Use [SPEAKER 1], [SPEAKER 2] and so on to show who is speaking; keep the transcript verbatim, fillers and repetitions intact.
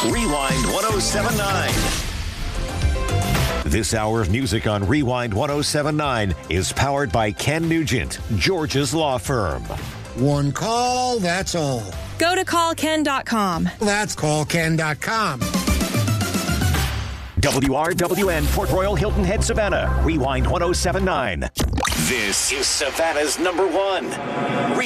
[SPEAKER 1] Rewind ten seventy-nine. This hour of music on Rewind ten seventy-nine is powered by Ken Nugent, George's law firm.
[SPEAKER 2] One call, that's all.
[SPEAKER 3] Go to call ken dot com.
[SPEAKER 2] That's call ken dot com.
[SPEAKER 1] W R W N, Port Royal, Hilton Head, Savannah. Rewind ten seventy-nine. This is Savannah's number one.